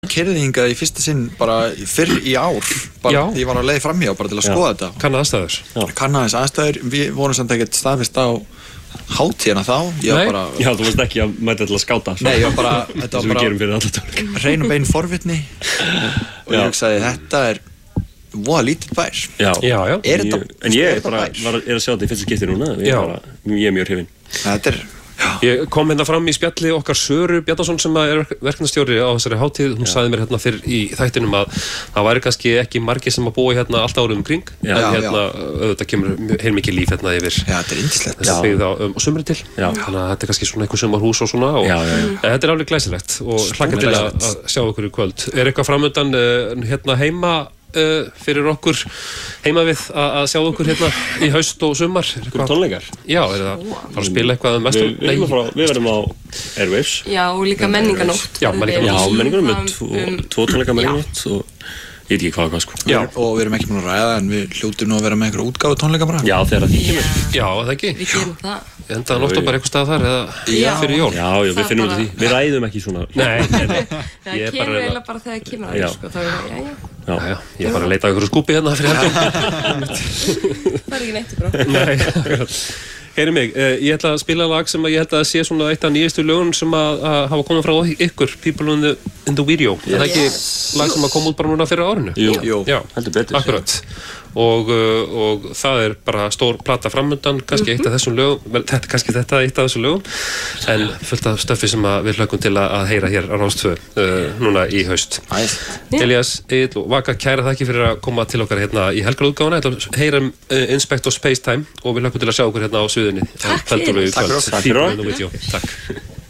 keyrði hingað í fyrsta sinn bara fyrr í ár bara því ég var á leið framhjá bara til að skoða þetta. Kanna aðstæður. Kanna þess aðstæður, við vorum samt ekkert staðfest á hátíðina þá. Ég var bara Já, þú varst ekki að mæta til að skáta. Nei, ég var bara þetta var bara hrein og bein forvitni og ég hugsaði þetta voða lítið bær. Já. En ég er bara að sjá þetta í fyrsta skipti núna. Ég er mjög hrifinn. Þetta Ég kom hérna fram í spjalli okkar Söru Bjarnason sem er verkefnastjóri á þessari hátíð. Hún sagði mér hérna fyrr í þættinum að það væri kannski ekki margir sem að búa hérna allt árið kring. En hérna auðvitað kemur heilmikið líf hérna yfir. Já, þetta er yndislegt. Þetta byggð á sumri til. Þannig að þetta er kannski svona einhver sumarhús og svona. Þetta er alveg glæsilegt og hlakka til að sjá ykkur í kvöld. Er eitthvað framundan hérna heima fyrir okkur heima við að sjá okkur hérna í haust og sumar? Eitthvað tónleikar? Já, er það fara að spila eitthvað mestu? Við verðum á Airwaves. Já, og líka menninganótt. Já, menninganótt með 2 tónleika menninganótt og ég veit ekki hvað sko. Já, og við erum ekki búin að ræða en við hljótum nú að vera með einhverja útgáfu tónleika bara. Já, þegar það kemur. Já, það ekki. Við gerum það. Endaðan ofta bara eitthvað stað þar eða fyrir jól. Já, við finnum út af því. Við ræðum ekki svona. Nei. Það kemur eiginlega bara þegar það kemur að sko, þá Já, ég er bara að leita á einhverju skúpi hérna fyrir helgum. Það er ekki neitt bra. Nei, heyri mig, ég ætla að spila lag sem ég held að sé svona eitt af nýjastu lögun sem að hafa komið frá ykkur, People in the Video. Er það ekki lag sem að koma út bara núna fyrir árinu? Jú, heldur betur. Akkurat. Og það er bara stór plata framundan, kannski eitt af þessum lögum, kannski þetta eitt af þessum lögum, en fullt af stöffi sem við hlökkum til að heyra hér á Rás 2 núna í haust. Elías, Egill og Vaka, kæra þakki fyrir að koma til okkar hérna í helgarútgáfuna. Þetta heyrum Inspector Spacetime og við hlökkum til að sjá okkur hérna á sviðinni. Takk fyrir. Takk fyrir. Takk.